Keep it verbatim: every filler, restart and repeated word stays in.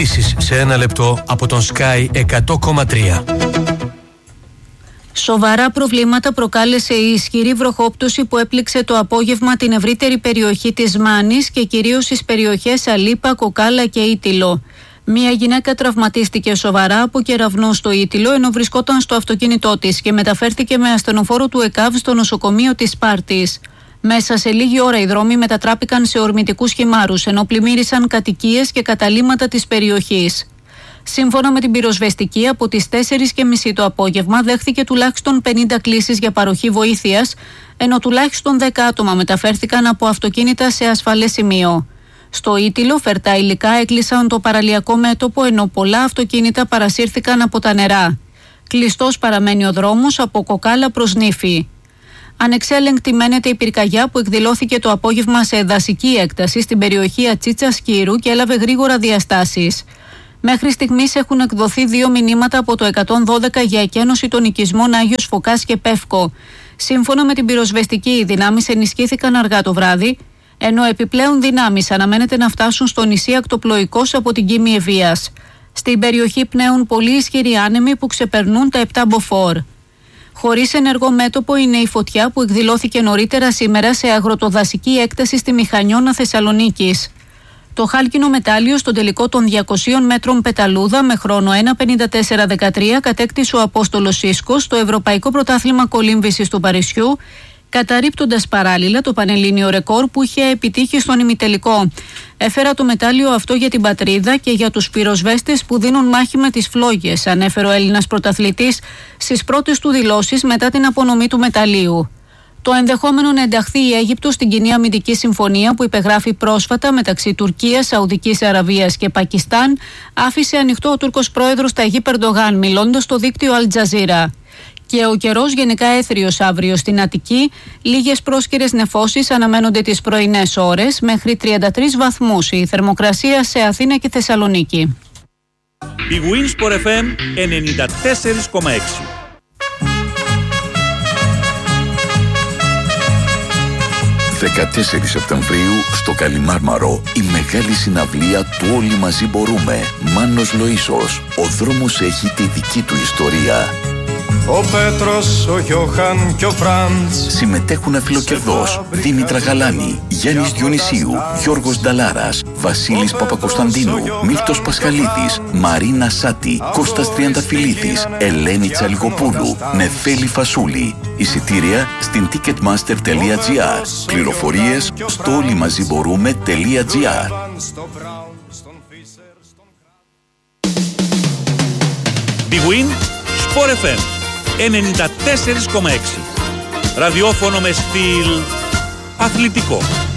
ειδήσεις σε ένα λεπτό από τον Sky εκατό κόμμα τρία. Σοβαρά προβλήματα προκάλεσε η ισχυρή βροχόπτωση που έπληξε το απόγευμα την ευρύτερη περιοχή της Μάνης και κυρίως στις περιοχές Αλίπα, Κοκάλα και Ήτυλο. Μία γυναίκα τραυματίστηκε σοβαρά από κεραυνό στο Ήτυλο ενώ βρισκόταν στο αυτοκίνητό της και μεταφέρθηκε με ασθενοφόρο του ΕΚΑΒ στο νοσοκομείο της Σπάρτης. Μέσα σε λίγη ώρα οι δρόμοι μετατράπηκαν σε ορμητικούς χυμάρους ενώ πλημμύρισαν κατοικίες και καταλύματα της περιοχής. Σύμφωνα με την πυροσβεστική, από τις τέσσερις και μισή το απόγευμα δέχθηκε τουλάχιστον πενήντα κλήσεις για παροχή βοήθειας, ενώ τουλάχιστον δέκα άτομα μεταφέρθηκαν από αυτοκίνητα σε ασφαλές σημείο. Στο Ήτυλο, φερτά υλικά έκλεισαν το παραλιακό μέτωπο, ενώ πολλά αυτοκίνητα παρασύρθηκαν από τα νερά. Κλειστός παραμένει ο δρόμος από Κοκάλα προς Νήφη. Ανεξέλεγκτη μένεται η πυρκαγιά που εκδηλώθηκε το απόγευμα σε δασική έκταση στην περιοχή Ατσίτσα Σκύρου και έλαβε γρήγορα διαστάσεις. Μέχρι στιγμής έχουν εκδοθεί δύο μηνύματα από το εκατόν δώδεκα για εκένωση των οικισμών Άγιος Φωκάς και Πεύκο. Σύμφωνα με την πυροσβεστική, οι δυνάμεις ενισχύθηκαν αργά το βράδυ, ενώ επιπλέον δυνάμεις αναμένεται να φτάσουν στο νησί Ακτοπλοϊκός από την Κίμη Ευβοίας. Στην περιοχή πνέουν πολύ ισχυροί άνεμοι που ξεπερνούν τα επτά μποφόρ. Χωρίς ενεργό μέτωπο είναι η φωτιά που εκδηλώθηκε νωρίτερα σήμερα σε αγροτοδασική έκταση στη Μηχανιώνα Θεσσαλονίκης. Το χάλκινο μετάλλιο στον τελικό των διακοσίων μέτρων πεταλούδα με χρόνο ένα πενήντα τέσσερα δεκατρία κατέκτησε ο Απόστολος Σίσκος στο Ευρωπαϊκό Πρωτάθλημα Κολύμβησης του Παρισιού, καταρρίπτοντας παράλληλα το πανελλήνιο ρεκόρ που είχε επιτύχει στον ημιτελικό. Έφερα το μετάλλιο αυτό για την πατρίδα και για τους πυροσβέστες που δίνουν μάχη με τις φλόγες, ανέφερε ο Έλληνας πρωταθλητής στις πρώτες του δηλώσεις μετά την απονομή του μεταλλίου. Το ενδεχόμενο να ενταχθεί η Αίγυπτος στην κοινή αμυντική συμφωνία που υπεγράφει πρόσφατα μεταξύ Τουρκίας, Σαουδικής Αραβίας και Πακιστάν άφησε ανοιχτό ο Τούρκος πρόεδρος Ταγίπ Ερντογάν μιλώντας στο δίκτυο Αλ Τζαζίρα. Και ο καιρός γενικά έθριος αύριο στην Αττική, λίγες πρόσκαιρες νεφώσεις αναμένονται τις πρωινές ώρες, μέχρι τριάντα τρεις βαθμούς η θερμοκρασία σε Αθήνα και Θεσσαλονίκη. Η Winsport εφ εμ ενενήντα τέσσερα κόμμα έξι. δεκατέσσερις Σεπτεμβρίου στο Καλιμάρμαρο η μεγάλη συναυλία του Όλοι Μαζί Μπορούμε. Μάνος Λοΐσος. Ο δρόμος έχει τη δική του ιστορία. Ο Πέτρος, ο Γιώχαν και ο Φραντς. Συμμετέχουν Φιλοκερδός, Δήμητρα Γαλάνη, Γιάννης Διονυσίου, Γιώργος Νταλάρας, Βασίλης Παπακοσταντίνου, Μίλτος Πασχαλίδης, Μαρίνα Σάτη, Κώστας Τριανταφυλλίδης, Ελένη Τσαλιγοπούλου, Νεφέλη Φασούλη. Εισιτήρια στην ticketmaster τελεία gr. Πληροφορίες στο όλοιμαζιμπορούμε τελεία gr. Big Win Sport εφ εμ ενενήντα τέσσερα κόμμα έξι. Ραδιόφωνο με στυλ αθλητικό.